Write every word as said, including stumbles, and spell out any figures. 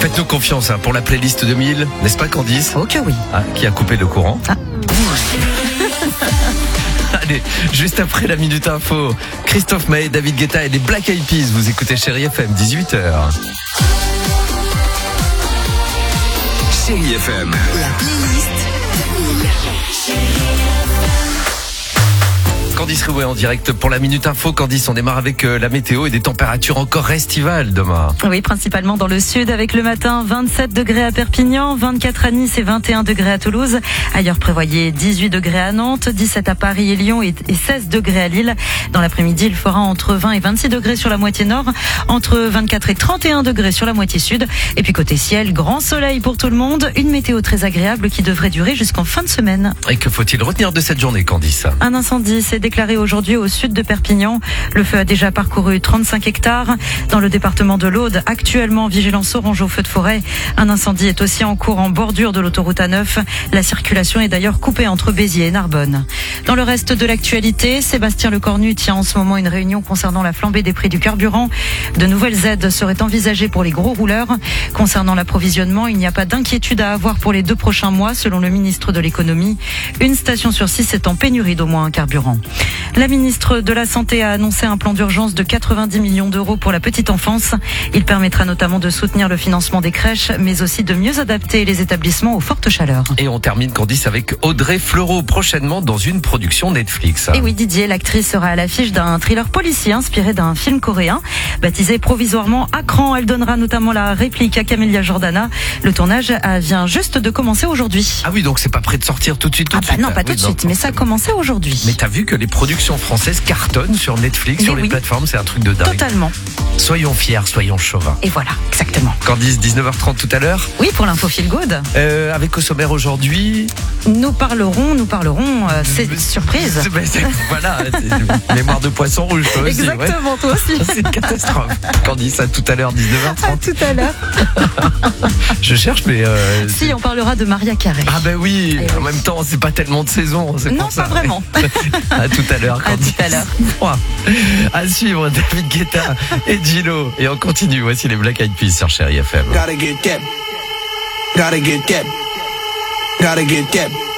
Faites-nous confiance hein, pour la playlist deux mille, n'est-ce pas Candice? Oh que oui. Ah, qui a coupé le courant. Ah. Allez, juste après la Minute Info, Christophe Maé, David Guetta et les Black Eyed Peas. Vous écoutez Chérie F M, dix-huit heures. Chérie F M. La playlist deux mille. Candice Rouet en direct pour la Minute Info. Candice, on démarre avec euh, la météo et des températures encore estivales demain. Oui, principalement dans le sud avec le matin vingt-sept degrés à Perpignan, vingt-quatre à Nice et vingt et un degrés à Toulouse. Ailleurs prévoyez dix-huit degrés à Nantes, dix-sept à Paris et Lyon et seize degrés à Lille. Dans l'après-midi, il fera entre vingt et vingt-six degrés sur la moitié nord, entre vingt-quatre et trente et un degrés sur la moitié sud. Et puis côté ciel, grand soleil pour tout le monde, une météo très agréable qui devrait durer jusqu'en fin de semaine. Et que faut-il retenir de cette journée, Candice? Un incendie s'est déclaré aujourd'hui au sud de Perpignan. Le feu a déjà parcouru trente-cinq hectares. Dans le département de l'Aude, actuellement vigilance orange au feu de forêt. Un incendie est aussi en cours en bordure de l'autoroute A neuf. La circulation est d'ailleurs coupée entre Béziers et Narbonne. Dans le reste de l'actualité, Sébastien Lecornu tient en ce moment une réunion concernant la flambée des prix du carburant. De nouvelles aides seraient envisagées pour les gros rouleurs. Concernant l'approvisionnement, il n'y a pas d'inquiétude à avoir pour les deux prochains mois, selon le ministre de l'économie. Une station sur six est en pénurie d'au moins un carburant. La ministre de la Santé a annoncé un plan d'urgence de quatre-vingt-dix millions d'euros pour la petite enfance. Il permettra notamment de soutenir le financement des crèches, mais aussi de mieux adapter les établissements aux fortes chaleurs. Et on termine, Candice, avec Audrey Fleurot, prochainement dans une production Netflix. Et oui, Didier, l'actrice sera à l'affiche d'un thriller policier inspiré d'un film coréen. Baptisé provisoirement Akran, elle donnera notamment la réplique à Camélia Jordana. Le tournage vient juste de commencer aujourd'hui. Ah oui, donc c'est pas prêt de sortir tout de suite, tout Ah de bah suite. non, pas tout Oui, de donc, suite, mais ça a commencé aujourd'hui. Mais t'as vu que les productions françaises cartonnent sur Netflix, Mais sur les oui. plateformes, c'est un truc de dingue. Totalement. Soyons fiers, soyons chauvins. Et voilà, exactement. Candice, dix-neuf heures trente tout à l'heure. Oui, pour l'info Feel Good. Euh, avec au sommaire aujourd'hui. Nous parlerons, nous parlerons, euh, c'est une surprise. C'est- ben, c'est- voilà, c'est- mémoire de poisson rouge, toi aussi. ouais. Exactement, toi aussi. C'est une catastrophe. Candice, à tout à l'heure, dix-neuf heures À trente. tout à l'heure. Je cherche, mais. Euh, Si, on parlera de Maria Carré. Ah ben oui, Eh en oui. même temps, c'est pas tellement de saison. C'est Non, pour ça. pas vraiment. À tout à l'heure. À Candice. tout à l'heure. Ouah. À suivre, David Guetta et Gino. Et on continue. Voici les Black Eyed Peas sur Chérie F M. Gotta get that. Gotta get that. Gotta get that.